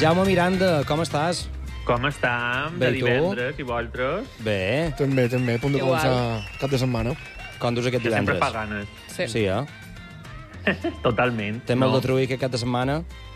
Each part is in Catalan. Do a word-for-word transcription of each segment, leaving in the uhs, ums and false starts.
Jaume Miranda, com estàs? Com estem? Bé, De i tu? divendres, i vosaltres? Bé. També, també, a punt de Igual. començar cap de setmana. Com dus aquest Que sempre divendres? fa ganes. Sí. Sí, eh? Totalment. Té molt de truir aquest cap de setmana?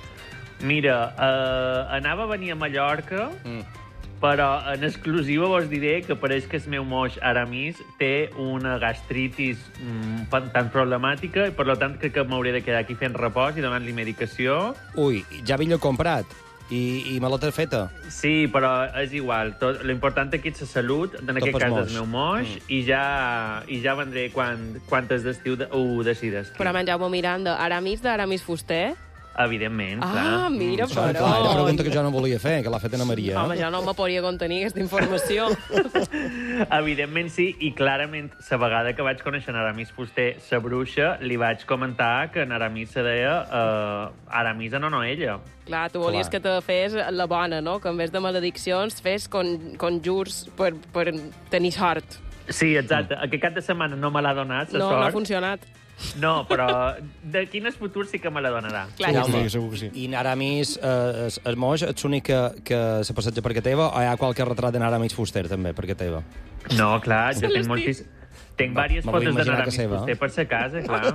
Mira, uh, anava a venir a Mallorca, Mm. però en exclusiva vos diré que pareix que el meu moix Aramis té una gastritis mm, tan problemàtica i per tant crec que m'hauré de quedar aquí fent repòs i donant-li medicació. Ui, ja havia comprat. I, i me l'ha feta. Sí, però és igual. Tot, l'important aquí és la salut, en aquest pels cas moix. del meu moix, mm. i, ja, i ja vendré quan, quantes d'estiu de, ho decides. Però amb en Jaume Miranda, Aramis d'Aramis Fuster? Evidentment, Ah, clar. mira, Això, però... clar, era pregunta que jo no volia fer, que l'ha fet Ana Maria. Home, jo no me podria contenir aquesta informació. Evidentment sí, i clarament, la vegada que vaig conèixer en Aramis Fuster, la bruixa, li vaig comentar que en Aramis se deia uh, Aramisa, no, no ella. Clar, tu volies Clar. que te fes la bona, no? Que en vez de malediccions fes con, conjurs per, per tenir sort. Sí, exacte. Aquest cap de setmana no me l'ha donat, la No, sort. no ha funcionat. No, però de quin és futur sí que me la donarà. Clar, Segur ja que sí. sí, segur que sí. I Aramis, eh, el moix, ets l'únic que, que se passeja per casa teva o hi ha qualque retrat d'en Aramis Fuster, també, per casa teva? No, clar, jo Se tinc l'estic. moltis... Tinc Va, diverses me vull fotos d'en imaginar que Aramis seva. Fuster per sa casa, clar.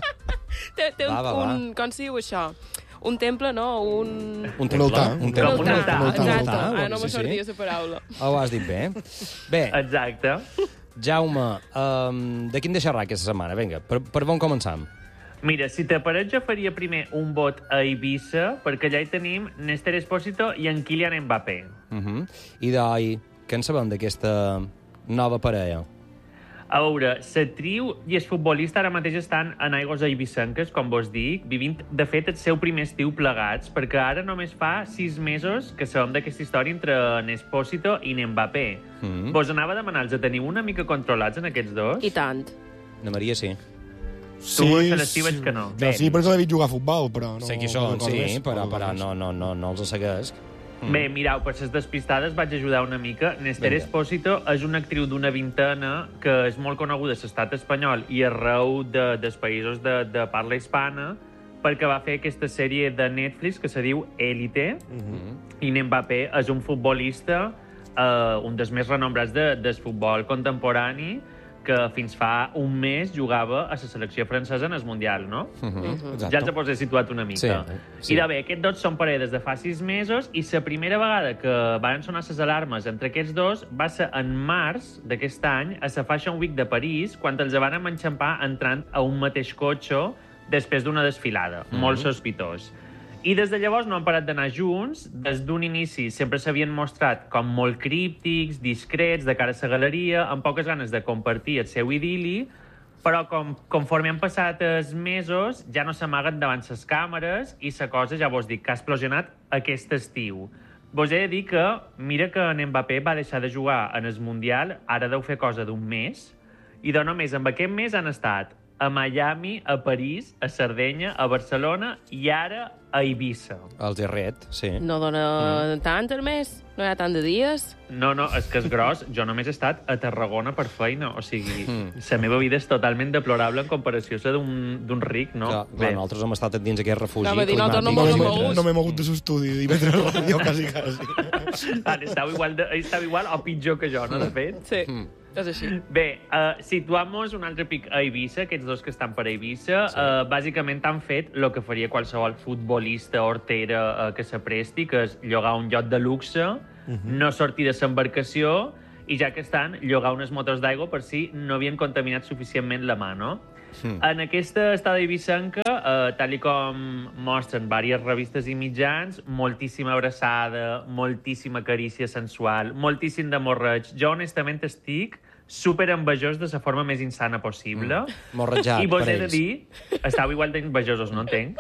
Té, té un, Va, va, va. un... Com s'hi diu això? Un temple, no? Un... Un Un altar, Un un temple. Com un altar, un altar, un Exacte. altar. Ah, no me Sí, sí. sortia la paraula. Oh, ho has dit bé. Bé, Exacte. Jaume, um, de quin deixarà aquesta setmana? Vinga, per, per on començam? Mira, si t'apareix, jo faria primer un vot a Eivissa, perquè allà hi tenim Néstor Espósito i en Kylian Mbappé. Uh -huh. I d'oi, què en sabem d'aquesta nova parella? A veure, l'actriu i el futbolista ara mateix estan en aigües eivissenques, com vos dic, vivint, de fet, el seu primer estiu plegats, perquè ara només fa sis mesos que sabem d'aquesta història entre Espósito i Mbappé. Mm. Vos anava a demanar-los, teniu una mica controlats en aquests dos? I tant. Na Maria, sí. Tu, a l'estiu veig que no. Jo sí, perquè l'he vist jugar a futbol, però no... sé qui no són, recordo sí, més, però, recordo però més. no, no, no, no els segueix. Mm. Bé, mireu, per les despistades vaig ajudar una mica. Néstor Vinga. Espósito és una actriu d'una vintena que és molt coneguda a l'estat espanyol i arreu de, dels països de, de parla hispana perquè va fer aquesta sèrie de Netflix que se diu Élite, Mhm. i Mbappé és un futbolista, eh, un dels més renombrats de, del futbol contemporani, que fins fa un mes jugava a la selecció francesa en el Mundial, no? Uh -huh. Exacte. Ja ens he situat una mica. Sí, sí. I de bé, aquests dos són parella des de fa sis mesos i la primera vegada que van sonar les alarmes entre aquests dos va ser en març d'aquest any a la Fashion Week de París, quan els van enxampar entrant a un mateix cotxe després d'una desfilada. Mm -hmm. Molt sospitós. I des de llavors no han parat d'anar junts. Des d'un inici sempre s'havien mostrat com molt críptics, discrets, de cara a la galeria, amb poques ganes de compartir el seu idili, però com, conforme han passat els mesos ja no s'amaguen davant les càmeres i la cosa, ja vos dic, que ha explosionat aquest estiu. Vos he de dir que, mira que en Mbappé va deixar de jugar en el Mundial, ara deu fer cosa d'un mes, i de només amb aquest mes han estat a Miami, a París, a Sardenya, a Barcelona i ara a Eivissa. Els he ret, sí. No dona mm. tant el mes? No hi ha tant de dies? No, no, és que és gros. Jo només he estat a Tarragona per feina. O sigui, Mm. la meva vida és totalment deplorable en comparació a la d'un d'un ric, no? Clar, clar, nosaltres hem estat dins aquest refugi. Anava a dir, nosaltres no No mos m'he hem mogut. no m'he mogut de l'estudi i veure la ràdio, quasi, quasi. Vale, estava igual, de, estava igual o pitjor que jo, no, de fet? Sí, Mm. és així. Bé, uh, situam-nos un altre pic a Eivissa, aquests dos que estan per Eivissa. Sí. Uh, bàsicament han fet el que faria qualsevol futbolista hortera uh, que s'apresti, que és llogar un lloc de luxe, uh -huh. no sortir de l'embarcació i ja que estan, llogar unes motos d'aigua per si no havien contaminat suficientment la mà, no? Mm. En aquesta estada eivissenca, eh, tal i com mostren diverses revistes i mitjans, moltíssima abraçada, moltíssima carícia sensual, moltíssim de morreig. Jo, honestament, estic super envejós de la forma més insana possible. Mm. Morrejat I vos per he de ells. dir, estàu igual d'envejosos, no entenc?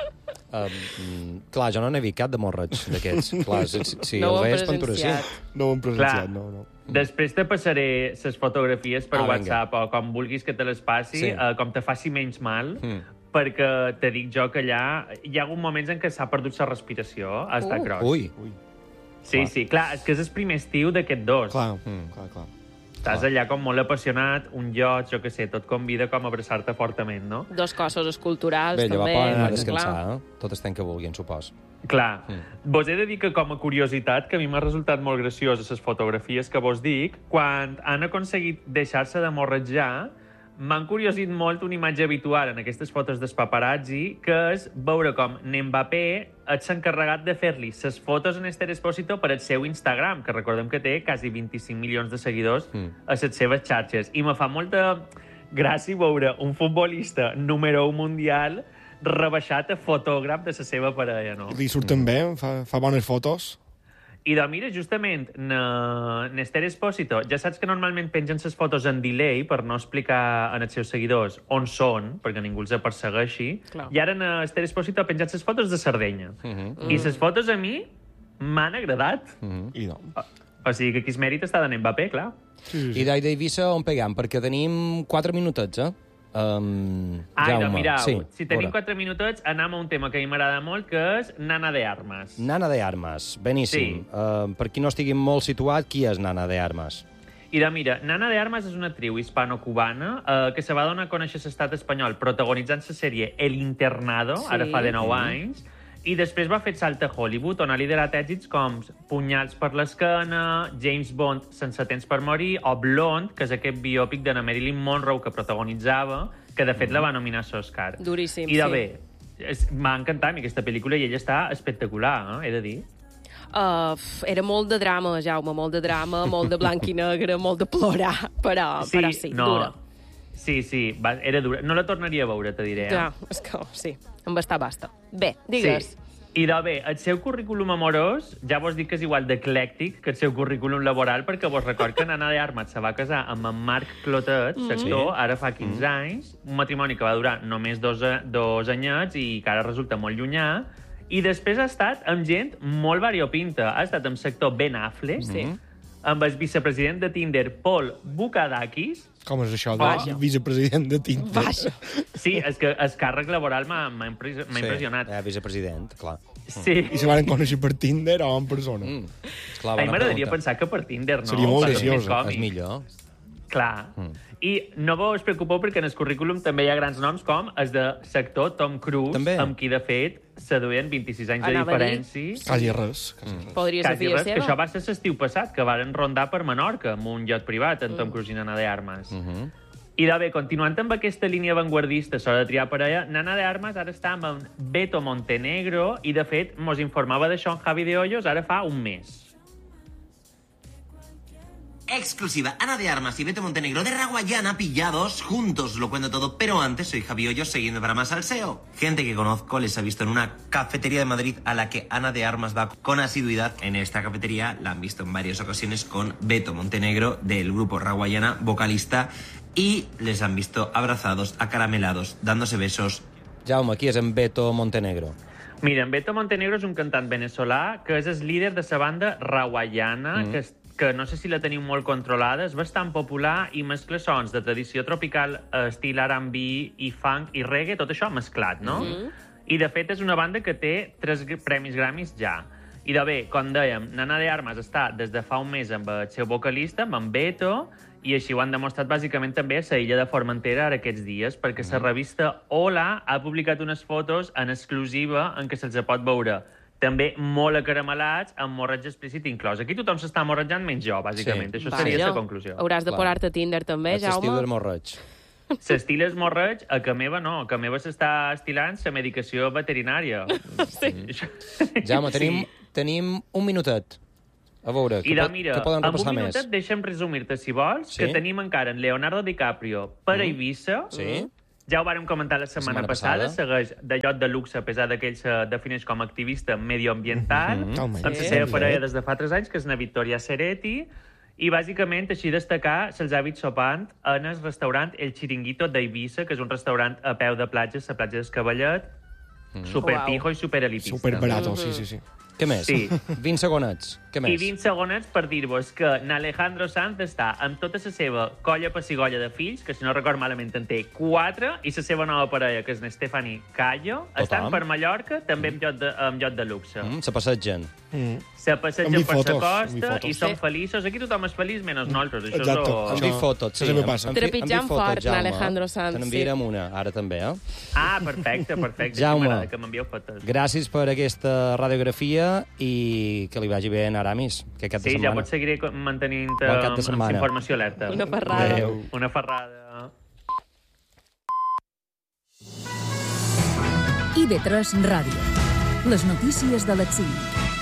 Um, clar, jo no n'he vist cap de morreig d'aquests. Clar, si, si No ho el he veus, pintura sí. presenciat. No ho hem presenciat, Clar. no, no. Després te passaré les fotografies per Ah, WhatsApp o com vulguis que te les passi, Sí. eh, com te faci menys mal, Mm. perquè te dic jo que allà hi ha hagut moments en què s'ha perdut la respiració, ha estat Uh. gros. Ui, Ui. Sí, clar. sí, clar, és que és el primer estiu d'aquest dos. Clar, Mm. clar, clar. Estàs allà com molt apassionat, un lloc, jo què sé, tot convida com a abraçar-te fortament, no? Dos cossos esculturals, Bé, també. Bé, poden anar a clar. descansar, eh? Tot el temps que vulguin, supos. Clar. Mm. Vos he de dir que, com a curiositat, que a mi m'ha resultat molt graciós a les fotografies que vos dic, quan han aconseguit deixar-se de morretjar, m'han curiosit molt una imatge habitual en aquestes fotos dels paparazzi, que és veure com Mbappé és encarregat de fer-li les fotos en Esther Expósito per al seu Instagram, que recordem que té quasi vint-i-cinc milions de seguidors mm. a les seves xarxes. I me fa molta gràcia veure un futbolista número un mundial rebaixat a fotògraf de la seva parella, no? Li surten bé, fa, fa bones fotos. I doncs mira, justament, n'Esther Expósito, ja saps que normalment pengen les fotos en delay per no explicar als seus seguidors on són, perquè ningú els persegueixi, Clar. i ara n'Esther Expósito ha penjat les fotos de Sardenya. Uh -huh. I les fotos a mi m'han agradat. Uh -huh. I no. O, o sigui que aquí es mèrit està d'en Mbappé, clar. Sí, sí. I d'Eivissa on peguem? Perquè tenim quatre minutets, eh? Um, Ai, Jaume. doncs mirau, sí, si tenim veure. quatre minutets, anem a un tema que a mi m'agrada molt, que és Nana de Armas. Nana de Armas, beníssim. Sí. Uh, per qui no estigui molt situat, qui és Nana de Armas? I de, mira, Nana de Armas és una actriu hispano-cubana eh, que se va donar a conèixer l'estat espanyol protagonitzant la sèrie El Internado, Sí. ara fa de nou anys, i després va fer el salt a Hollywood, on ha liderat èxits com Punyals per l'esquena, James Bond sense temps per morir, o Blonde, que és aquest biòpic de la Marilyn Monroe que protagonitzava, que de fet la va nominar a l'Oscar. Duríssim, I de sí. bé, és- m'ha encantat a mi aquesta pel·lícula i ella està espectacular, eh, he de dir. Uh, era molt de drama, Jaume, molt de drama, molt de blanc i negre, molt de plorar, però sí, però sí no. dura. Sí, sí, va, era dura. No la tornaria a veure, te diré. Eh? Clar, és que sí, em basta, basta. Bé, digues. Sí. I de bé, el seu currículum amorós, ja vos dic que és igual d'eclèctic que el seu currículum laboral, perquè vos record que Nana de Armas se va casar amb en Marc Clotet, Mm. sector, ara fa quinze anys, un matrimoni que va durar només dos, dos anyets i que ara resulta molt llunyà, i després ha estat amb gent molt variopinta. Ha estat amb sector Ben Affleck, Sí. amb el vicepresident de Tinder, Paul Bukadakis. Com és això, Vaja. de vicepresident de Tinder? Vaja. Sí, és que el càrrec laboral m'ha m'ha impres- m'ha impressionat. Sí, eh, vicepresident, clar. Sí. I se van conèixer per Tinder o en persona? Mm. Esclar, A mi bona m'agradaria pregunta. pensar que per Tinder, no? Seria molt Per ser més graciosa. còmic. És millor. Clar. Mm. I no vos preocupeu perquè en el currículum també hi ha grans noms com el de sector Tom Cruise, També. amb qui, de fet, se duien vint-i-sis anys de Anava a dir. diferència. Quasi res. Quasi Mm. res. Podria ser Quasi filla res, que seva. això va ser l'estiu passat, que varen rondar per Menorca amb un iot privat, en Tom Cruise i Nana de Armas. Mm -hmm. I de bé, continuant amb aquesta línia avantguardista sobre de triar parella, Nana de Armas ara està amb en Beto Montenegro i, de fet, mos informava d'això en Javi de Hoyos ara fa un mes. Exclusiva, Ana de Armas y Beto Montenegro de Raguayana pillados juntos. Lo cuento todo, pero antes soy Javi Hoyos, siguiendo para más salseo. Gente que conozco les ha visto en una cafetería de Madrid a la que Ana de Armas va con asiduidad. En esta cafetería la han visto en varias ocasiones con Beto Montenegro del grupo Raguayana, vocalista, y les han visto abrazados, acaramelados, dándose besos. Jaume, qui és en Beto Montenegro? Mira, en Beto Montenegro és un cantant venezolà que és el líder de la banda Raguayana, mm. que, és, que no sé si la teniu molt controlada, és bastant popular i mescla sons de tradició tropical, estil R and B i funk i reggae, tot això mesclat, no? Mm. I, de fet, és una banda que té tres premis Grammys ja. I, de bé, com dèiem, Nana de Armas està des de fa un mes amb el seu vocalista, amb en Beto, i així ho han demostrat bàsicament també a la illa de Formentera ara aquests dies, perquè la revista Hola ha publicat unes fotos en exclusiva en què se'ls pot veure també molt acaramelats, amb morratge explícit inclòs. Aquí tothom s'està morratjant menys jo, bàsicament. Sí. Això seria la conclusió. Hauràs de Clar. posar-te a Tinder també, És l'estiu Jaume. del morreig. S'estila el morreig, a que meva no. A que meva s'està estilant la medicació veterinària. Sí. Jaume, tenim, tenim un minutet. A veure, I què, de, pot, mira, què poden en un repassar més? minutet deixa'm resumir-te, si vols, Sí? que tenim encara en Leonardo DiCaprio per a Eivissa. Sí? Ja ho vàrem comentar la setmana, setmana passada, passada. segueix de lloc de luxe, a pesar que ell se defineix com a activista medioambiental, Mhm. Home, amb Sí. la seva parella des de fa tres anys, que és na Victoria Ceretti, i bàsicament així destacar se'ls ha vist sopant en el restaurant El Chiringuito d'Eivissa, que és un restaurant a peu de platja, la platja d'Escavallet, super Uau. pijo i super elitista. Super barato, sí, sí, sí. Què més? Sí. vint segonets. Què més? I vint segonets per dir-vos que n'Alejandro Sanz està amb tota la seva colla pessigolla de fills, que si no record malament en té quatre, i la seva nova parella, que és n'Estefani Callo, estan per Mallorca, també en lloc de, en lloc de luxe. Mm, se passegen. Mm. Se passegen Envi per la fotos, envi costa fotos. i són Sí. feliços. Aquí tothom és feliç, menys nosaltres. Això Exacte. és lo... Això- Envi fotos, sí. això també passa. Envi- envi Trepitjant fotos, fort, Jaume. Alejandro Sanz, Te n'enviarem una, ara també, eh? Ah, perfecte, perfecte. Jaume. Sí, m'agrada que m'envieu fotos. Gràcies per aquesta radiografia i que li vagi bé a Aramis, que aquest Sí, de ja setmana. pots seguir mantenint Bon cap de amb, amb setmana. informació alerta. Una ferrada. Adéu. Una ferrada. I V tres Ràdio. Les notícies de l'exili.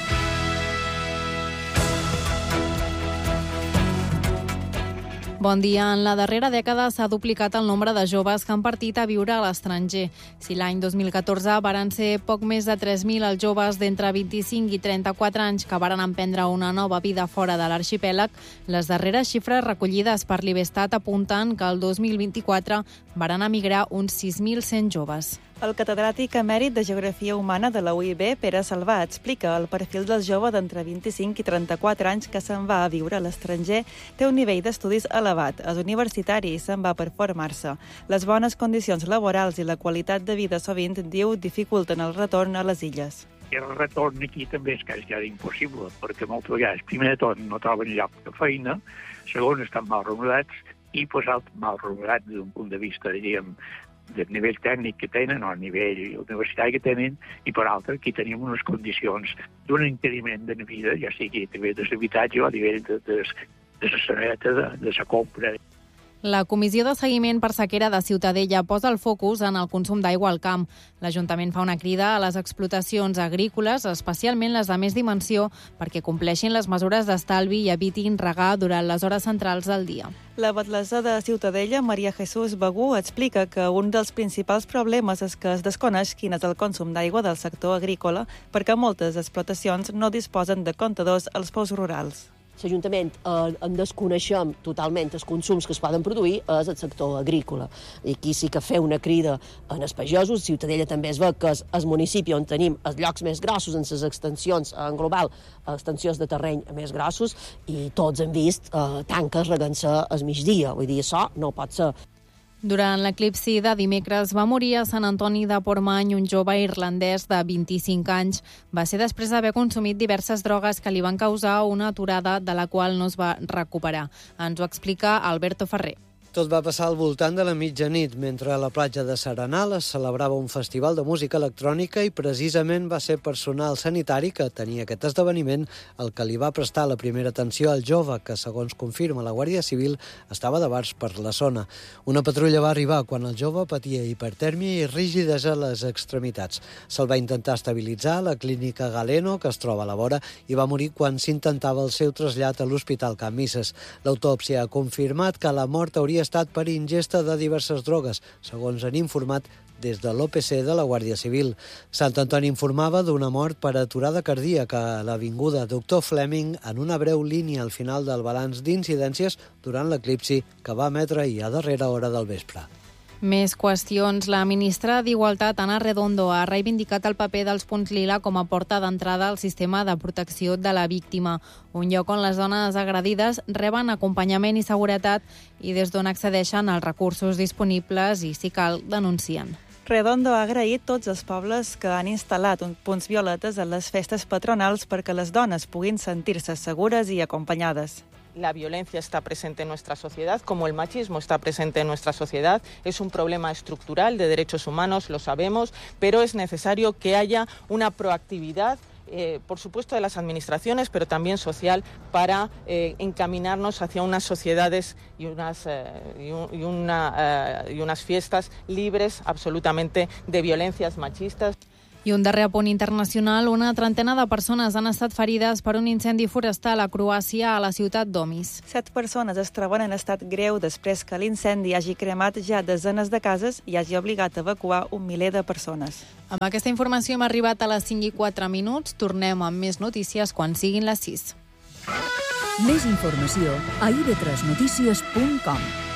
Bon dia. En la darrera dècada s'ha duplicat el nombre de joves que han partit a viure a l'estranger. Si l'any dos mil catorze varen ser poc més de tres mil els joves d'entre vint-i-cinc i trenta-quatre anys que varen emprendre una nova vida fora de l'arxipèlag, les darreres xifres recollides per l'Ivestat apunten que el dos mil vint-i-quatre varen emigrar uns sis mil cent joves. El catedràtic emèrit de Geografia Humana de la U I B, Pere Salvà, explica el perfil del jove d'entre vint-i-cinc i trenta-quatre anys que se'n va a viure a l'estranger té un nivell d'estudis elevat. És universitari i se'n va per formar-se. Les bones condicions laborals i la qualitat de vida sovint, diu, dificulten el retorn a les illes. I el retorn aquí també és quasi impossible, perquè moltes vegades, primer de tot, no troben lloc de feina, segon, estan mal remunerats, i pues, mal remunerats des d'un punt de vista, diríem, del nivell tècnic que tenen o el nivell universitari que tenen, i per altra, aquí tenim unes condicions d'un encariment de vida, ja sigui a nivell de l'habitatge o a nivell de, de, de la saneta, de, de la compra. La Comissió de Seguiment per Sequera de Ciutadella posa el focus en el consum d'aigua al camp. L'Ajuntament fa una crida a les explotacions agrícoles, especialment les de més dimensió, perquè compleixin les mesures d'estalvi i evitin regar durant les hores centrals del dia. La batlessa de Ciutadella, Maria Jesús Begú, explica que un dels principals problemes és que es desconeix quin és el consum d'aigua del sector agrícola perquè moltes explotacions no disposen de comptadors als pous rurals. L'Ajuntament eh, en desconeixem totalment els consums que es poden produir és el sector agrícola. I aquí sí que fer una crida en els pagesos. Ciutadella també es veu que és el municipi on tenim els llocs més grossos en les extensions, en global, extensions de terreny més grossos, i tots hem vist eh, tanques regant-se al migdia. Vull dir, això no pot ser. Durant l'eclipsi de dimecres va morir a Sant Antoni de Portmany un jove irlandès de vint-i-cinc anys. Va ser després d'haver consumit diverses drogues que li van causar una aturada de la qual no es va recuperar. Ens ho explica Alberto Ferrer. Tot va passar al voltant de la mitjanit, mentre a la platja de Serenal es celebrava un festival de música electrònica i precisament va ser personal sanitari que tenia aquest esdeveniment el que li va prestar la primera atenció al jove, que, segons confirma la Guàrdia Civil, estava de bars per la zona. Una patrulla va arribar quan el jove patia hipertèrmia i rígidesa a les extremitats. Se'l va intentar estabilitzar a la clínica Galeno, que es troba a la vora, i va morir quan s'intentava el seu trasllat a l'Hospital Can Misses. L'autòpsia ha confirmat que la mort hauria estat per ingesta de diverses drogues, segons han informat des de l'O P C de la Guàrdia Civil. Sant Antoni informava d'una mort per aturada cardíaca a l'avinguda Doctor Fleming en una breu línia al final del balanç d'incidències durant l'eclipsi que va emetre ahir a darrera hora del vespre. Més qüestions. La ministra d'Igualtat, Ana Redondo, ha reivindicat el paper dels punts lila com a porta d'entrada al sistema de protecció de la víctima, un lloc on les dones agredides reben acompanyament i seguretat i des d'on accedeixen als recursos disponibles i, si cal, denuncien. Redondo ha agraït tots els pobles que han instal·lat punts violetes a les festes patronals perquè les dones puguin sentir-se segures i acompanyades. La violencia está presente en nuestra sociedad, como el machismo está presente en nuestra sociedad. Es un problema estructural de derechos humanos, lo sabemos, pero es necesario que haya una proactividad, eh, por supuesto, de las administraciones, pero también social, para eh, encaminarnos hacia unas sociedades y unas, eh, y un, y una, eh, y unas fiestas libres absolutamente de violencias machistas. I un darrer apunt internacional, una trentena de persones han estat ferides per un incendi forestal a Croàcia, a la ciutat d'Omis. Set persones es troben en estat greu després que l'incendi hagi cremat ja desenes de cases i hagi obligat a evacuar un miler de persones. Amb aquesta informació hem arribat a les cinc i quatre minuts. Tornem amb més notícies quan siguin les sis. Més informació a i v tres notícies punt com.